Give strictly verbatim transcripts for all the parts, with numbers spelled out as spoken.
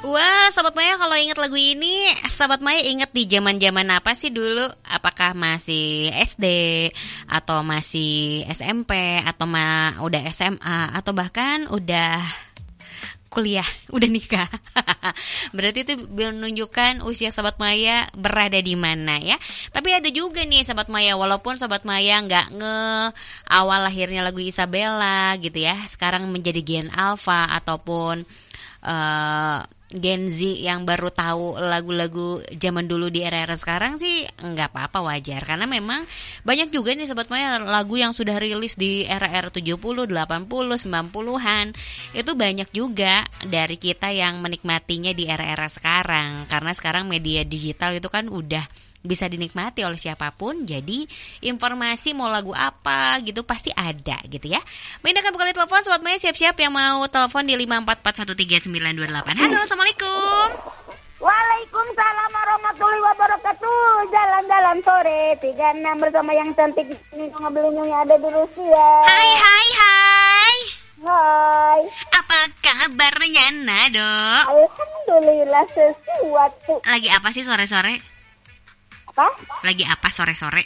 Wah, Sobat Maya kalau ingat lagu ini, Sobat Maya ingat di zaman-zaman apa sih dulu? Apakah masih S D atau masih S M P atau ma- udah S M A atau bahkan udah kuliah, udah nikah. Berarti itu menunjukkan usia Sobat Maya berada di mana ya. Tapi ada juga nih Sobat Maya, walaupun Sobat Maya nggak nge awal lahirnya lagu Isabella gitu ya, sekarang menjadi Gen Alpha ataupun uh, Gen Z yang baru tahu lagu-lagu zaman dulu di era-era sekarang sih nggak apa-apa, wajar. Karena memang banyak juga nih Sobat Maya lagu yang sudah rilis di era-era tujuh puluh, delapan puluh, sembilan puluhan. Itu banyak juga dari kita yang menikmatinya di era-era sekarang. Karena sekarang media digital itu kan udah bisa dinikmati oleh siapapun. Jadi informasi mau lagu apa gitu pasti ada gitu ya. Mainkan buka telepon Sobat Maya, siap-siap yang mau telepon di lima empat empat satu tiga sembilan dua delapan. Halo, Assalamualaikum. Waalaikumsalam warahmatullahi wabarakatuh. Jalan-jalan sore tiga enam bersama yang cantik ini ngebelinya ada di Rusia. Hai hai hai. Hai. Apa kabarnya Nado? Alhamdulillah sesuatu. Lagi apa sih sore-sore? Apa? Lagi apa sore-sore?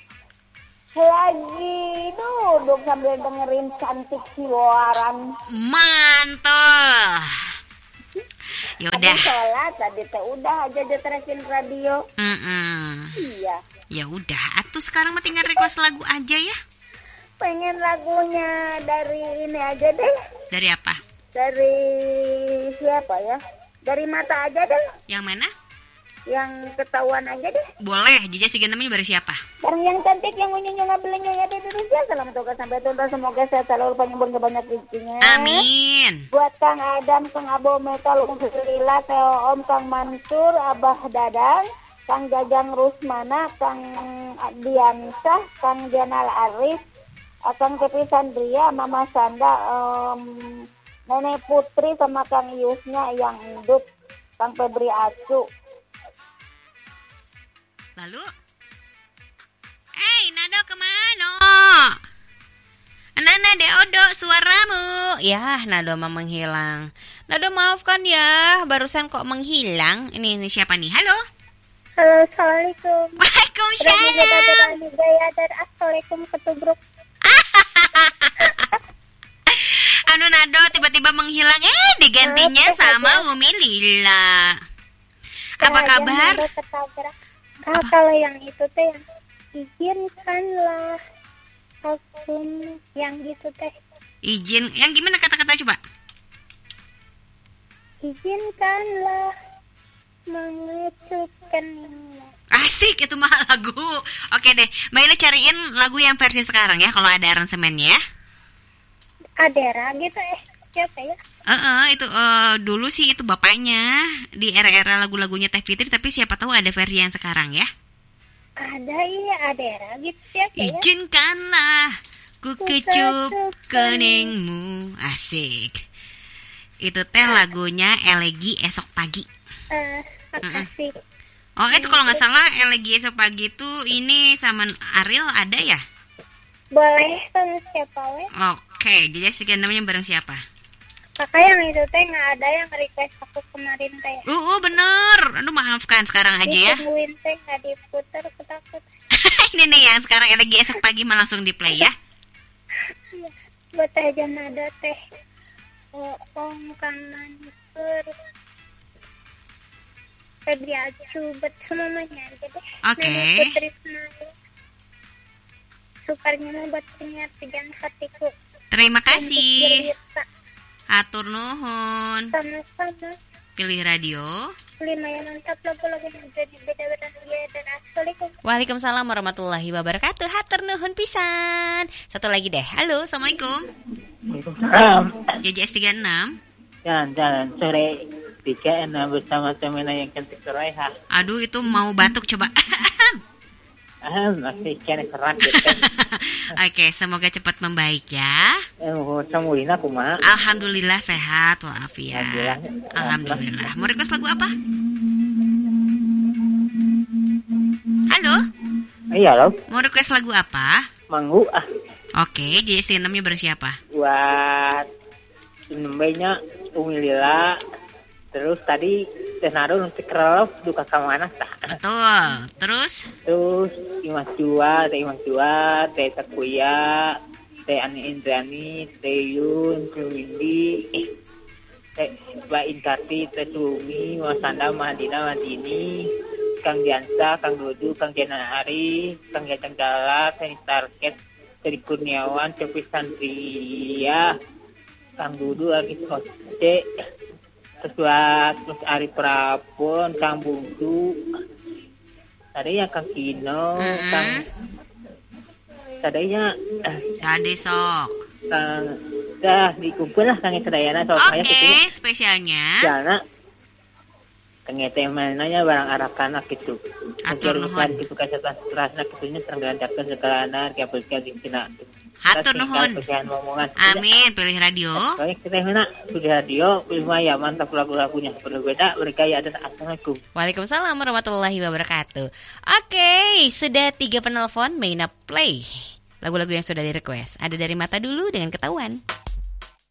Lagi duduk sambil dengerin cantik siaran. Mantul. Ya udah. Tadi sholat, tadi teh udah aja jetrekin radio. Mm-mm. Iya. Ya udah, atuh sekarang mah tinggal request lagu aja ya. Pengen lagunya dari ini aja deh. Dari apa? Dari siapa ya? Dari Mata aja deh. Yang mana? Yang ketahuan aja deh. Boleh, Jija tiga namanya dari siapa? Barang yang cantik yang unyu-unyu ngabelnya ya di Indonesia. Salam tugas sampai tuntas, semoga sehat selalu panjang umur banyak rezekinya. Amin. Buat Kang Adam, Kang Abo Metal, Umi Lila, Teo Om, Kang Mansur, Abah Dadang, Kang Jajang Rusmana, Kang Diansah, Kang Janal Arif, Kang Kepi Sandria, Mama Sanda, um, Nenek Putri sama Kang Yusnya yang hidup, Kang Febri Acu. Lalu, hey Nado kemana? Nana Deodo suaramu. Ya, Nado mah menghilang. Nado maafkan ya, barusan kok menghilang. Ini ini siapa nih? Halo. Halo, Assalamualaikum. Waalaikumsalam. Dan Assalamualaikum ketubruk. Anu Nado tiba-tiba menghilang. Eh, digantinya sama Umi Lila. Apa kabar? Ah, kalau yang itu teh yang izinkanlah aku yang itu teh. Izin, yang gimana kata-kata coba? Izinkanlah mengecupkan. Asik, itu mah lagu. Oke deh, Mbak Ila cariin lagu yang versi sekarang ya, kalau ada aransemennya ya. Adera gitu eh, siapa ya? Eh, uh, itu uh, dulu sih itu bapaknya di era-era lagu-lagunya Teh Fitri, tapi siapa tahu ada versi yang sekarang ya. Ada iya Adera gitu siapa ya? Izinkanlah ku kecup keningmu. Asik. Itu teh lagunya Elegi Esok Pagi. Uh, makasih. Oh itu kalau nggak salah Elegi Esok Pagi itu ini sama Ariel ada ya? Boleh sama siapa we? Oke, jadi sekian namanya bareng siapa? Kakak yang itu teh nggak ada yang request aku kemarin teh. Uh, uh bener. Aduh maafkan sekarang aja ya. Ditungguin teh nggak diputer, ketakut. Ini nih yang sekarang Elegi Esok Pagi mah langsung di play ya. Buat teh Janada teh. Oh, Om Kang Mansur. Febri Acu, buat semuanya aja deh. Oke. Nenek Putri Senayu. Sukarnya mau buat penyiar pejalan hatiku. Terima kasih. Hatur nuhun. Sama-sama. Pilih radio. Lima yang mantap lagu-lagu yang jadi beda-beda dia dan Assalamualaikum. Waalaikumsalam warahmatullahi wabarakatuh. Hatur nuhun pisan. Satu lagi deh. Halo, Assalamualaikum. Waalaikumsalam. J J S tiga enam. Jalan-jalan sore tiga enam bersama Semena yang cantik Suraiha. Aduh, itu mau batuk coba. Ah, masih kena serat gitu. Oke, semoga cepat membaik ya. Oh, samulina kumaha? Alhamdulillah sehat walafiat. Alhamdulillah. Alhamdulillah. Mau request lagu apa? Halo? Iya loh. Mau request lagu apa? Manggu ah. Oke, J S T enam-nya bareng siapa? Buat nembenya Umi Lila. Terus tadi teh naruh teh kerelop duka ka mana tah. Betul. Terus? Terus Imas Jua, teh Imas Jua, teh Takuya, teh Ani Indrani, teh Yun, teh Windy, teh Mbak Inkarti, teh Tumi, Wasanda, Mahadina, Madini, Kang Diansa, Kang Dodu, Kang Jana Ari, Kang Jateng Dala, teh Target, teh Kurniawan, teh Pisantria, Kang Dudu, lagi Koce, terus terus Ari Prapon, Kang Bungsu, tadinya Kang Kino, Mm-hmm. Kang tadinya Sade sok. Kang dah dikumpul lah Kang Sedayana Oke, soalnya okay, spesialnya. karena Kang Ete mananya barang arak-anak gitu. Atur nuhun. Gitu kasatan terasna kitunya tergantarkan sekalana kapelnya di Cina. Hatur nuhun. Amin, pilih radio. Baik, kita mana pilih radio, pilih maya mantap lagu-lagunya. Berbeda, bergaya dan assalamualaikum. Waalaikumsalam warahmatullahi wabarakatuh. Oke, sudah tiga penelpon, Maina play lagu-lagu yang sudah di request. Ada dari Mata dulu dengan Ketahuan.